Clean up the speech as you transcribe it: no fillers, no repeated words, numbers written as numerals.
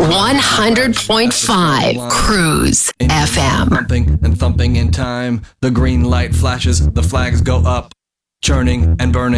100.5 Cruise FM. Thumping and thumping in time. The green light flashes, the flags go up, churning and burning.